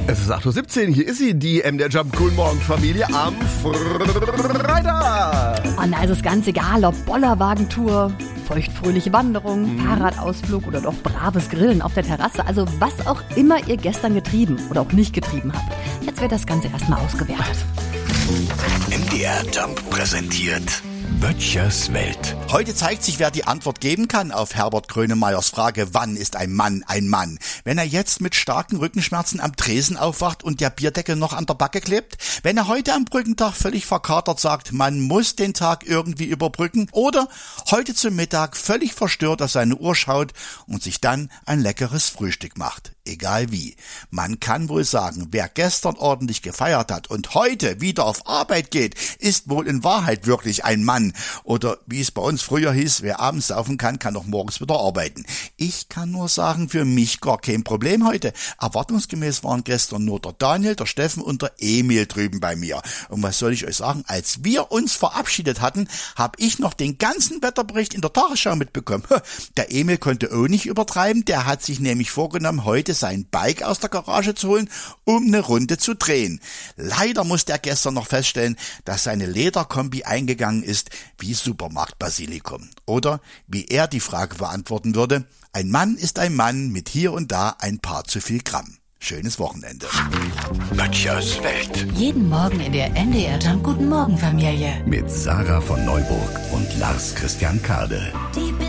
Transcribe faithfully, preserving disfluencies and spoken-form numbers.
Es ist acht Uhr siebzehn, hier ist sie, die M D R Jump Guten Morgen Familie am Freitag. Und da ist es ganz egal, ob Bollerwagentour, feuchtfröhliche Wanderung, mhm. Fahrradausflug oder doch braves Grillen auf der Terrasse. Also was auch immer ihr gestern getrieben oder auch nicht getrieben habt. Jetzt wird das Ganze erstmal ausgewertet. M D R Jump präsentiert Böttchers Welt. Heute zeigt sich, wer die Antwort geben kann auf Herbert Grönemeyers Frage, wann ist ein Mann ein Mann? Wenn er jetzt mit starken Rückenschmerzen am Tresen aufwacht und der Bierdeckel noch an der Backe klebt? Wenn er heute am Brückentag völlig verkatert sagt, man muss den Tag irgendwie überbrücken? Oder heute zum Mittag völlig verstört auf seine Uhr schaut und sich dann ein leckeres Frühstück macht? Egal wie. Man kann wohl sagen, wer gestern ordentlich gefeiert hat und heute wieder auf Arbeit geht, ist wohl in Wahrheit wirklich ein Mann. Oder wie es bei uns früher hieß, wer abends saufen kann, kann auch morgens wieder arbeiten. Ich kann nur sagen, für mich gar kein Problem heute. Erwartungsgemäß waren gestern nur der Daniel, der Steffen und der Emil drüben bei mir. Und was soll ich euch sagen, als wir uns verabschiedet hatten, habe ich noch den ganzen Wetterbericht in der Tagesschau mitbekommen. Der Emil konnte auch nicht übertreiben, der hat sich nämlich vorgenommen, heute sein Bike aus der Garage zu holen, um eine Runde zu drehen. Leider musste er gestern noch feststellen, dass seine Lederkombi eingegangen ist wie Supermarktbasilikum. Oder wie er die Frage beantworten würde, ein Mann ist ein Mann mit hier und da ein paar zu viel Gramm. Schönes Wochenende. Böttchers Welt. Jeden Morgen in der M D R Jump Guten Morgen Familie. Mit Sarah von Neuburg und Lars Christian Kade. Die